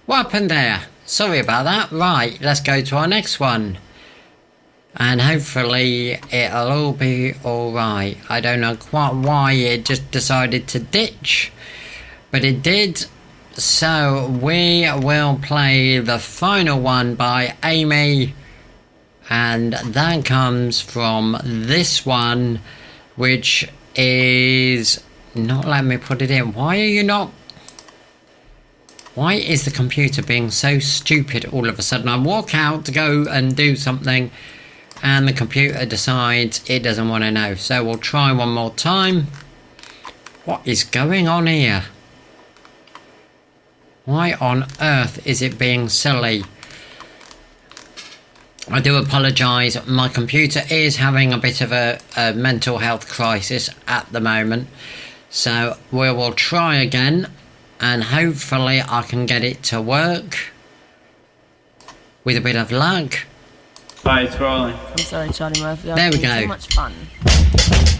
What happened there? Sorry about that. Right, let's go to our next one. And hopefully it'll all be alright. I don't know quite why it just decided to ditch, but it did. So we will play the final one by Amy, and that comes from this one, which is not letting me put it in. Why are you not? Why is the computer being so stupid all of a sudden? I walk out to go and do something and the computer decides it doesn't want to know. So we'll try one more time. What is going on here? Why on earth is it being silly? I do apologise. My computer is having a bit of a mental health crisis at the moment. So we will try again and hopefully I can get it to work with a bit of luck. Hi, it's Riley. I'm sorry, Charlie Murphy. There we go. So much fun.